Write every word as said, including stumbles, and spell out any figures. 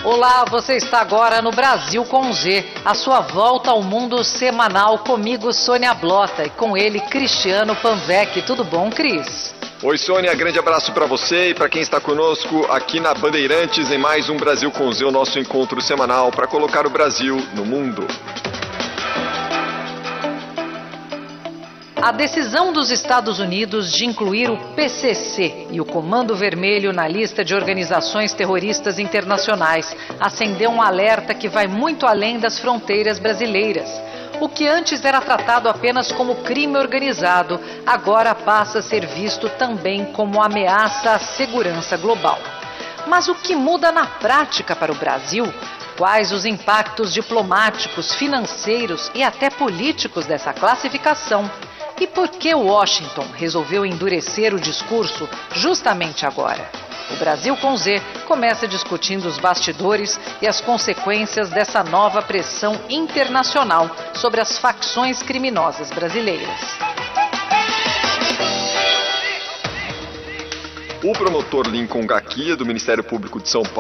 Olá, você está agora no Brasil com Z, a sua volta ao mundo semanal comigo, Sônia Blota, e com ele, Cristiano Panvec. Tudo bom, Cris? Oi, Sônia, grande abraço para você e para quem está conosco aqui na Bandeirantes em mais um Brasil com Z, o nosso encontro semanal para colocar o Brasil no mundo. A decisão dos Estados Unidos de incluir o P C C e o Comando Vermelho na lista de organizações terroristas internacionais acendeu um alerta que vai muito além das fronteiras brasileiras. O que antes era tratado apenas como crime organizado, agora passa a ser visto também como ameaça à segurança global. Mas o que muda na prática para o Brasil? Quais os impactos diplomáticos, financeiros e até políticos dessa classificação? E por que Washington resolveu endurecer o discurso justamente agora? O Brasil com Z começa discutindo os bastidores e as consequências dessa nova pressão internacional sobre as facções criminosas brasileiras. O promotor Lincoln Gaquia, do Ministério Público de São Paulo,